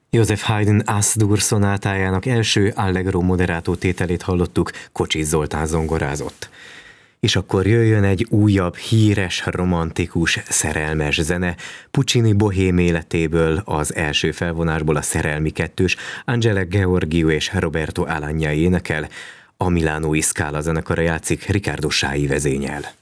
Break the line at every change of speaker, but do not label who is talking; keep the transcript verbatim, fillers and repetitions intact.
Joseph Haydn As-dur szonátájának első Allegro moderato tételét hallottuk, Kocsis Zoltán zongorázott. És akkor jöjjön egy újabb, híres, romantikus, szerelmes zene, Puccini bohém életéből, az első felvonásból a szerelmi kettős, Angela Gheorghiu és Roberto Alagna énekel, a Milánói Scala zenekara játszik, Riccardo Sái vezényel.